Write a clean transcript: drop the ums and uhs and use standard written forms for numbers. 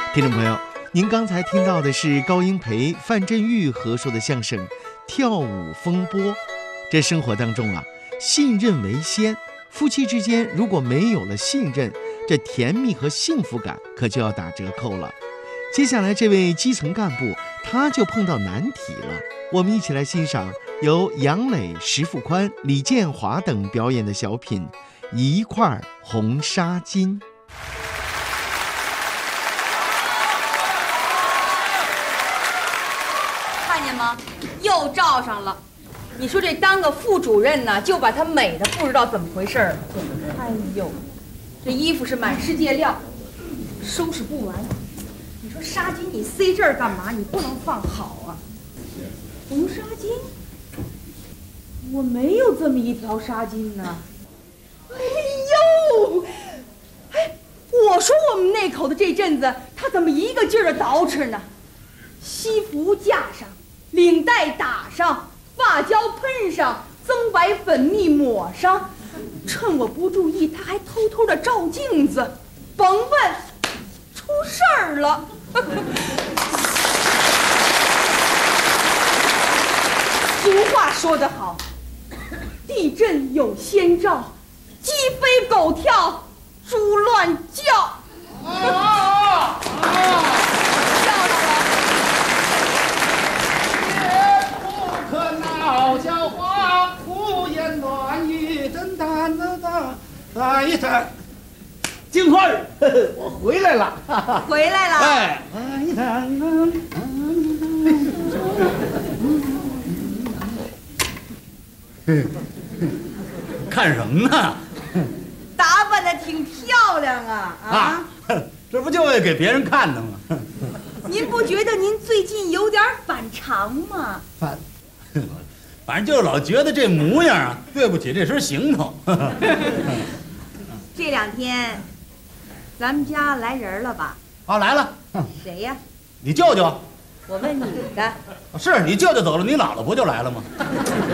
听众朋友，您刚才听到的是高英培、范振钰合说的相声《跳舞风波》。这生活当中啊，信任为先，夫妻之间如果没有了信任，这甜蜜和幸福感可就要打折扣了。接下来这位基层干部，他就碰到难题了。我们一起来欣赏由杨磊、石富宽、李建华等表演的小品《一块红纱巾》。 看见吗？又照上了。你说这当个副主任呢，就把他美的不知道怎么回事了。哎呦，这衣服是满世界料，收拾不完。你说纱巾你塞这儿干嘛？你不能放好啊。红纱巾，我没有这么一条纱巾呢。哎呦，哎，我说我们那口子这阵子他怎么一个劲儿的捯饬呢？西服架上，领带打上，发胶喷上，增白粉蜜抹上，趁我不注意，他还偷偷的照镜子。甭问，出事儿了。俗话说得好，地震有先兆，鸡飞狗跳，猪乱叫。 好笑话，胡言乱语，真淡的淡，一淡。金花儿，我回来了， 回来了。 哎，看什么呢？ 打扮的挺漂亮啊！ 这不就为给别人看的吗？ 您不觉得您最近有点反常吗？ 反正就老觉得这模样啊，对不起这身行头。 这两天，咱们家来人了吧？ 啊，来了。 谁呀？ 你舅舅。 我问你的。 是你舅舅走了，你姥姥不就来了吗？